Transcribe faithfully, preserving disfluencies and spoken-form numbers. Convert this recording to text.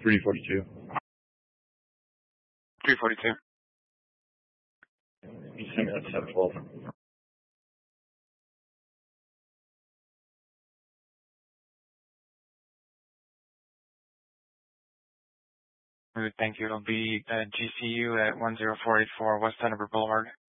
three forty-two. three forty-two. You send me that seven twelve. Thank you. It'll be uh, G C U at one zero four eight four West Tenneber Boulevard.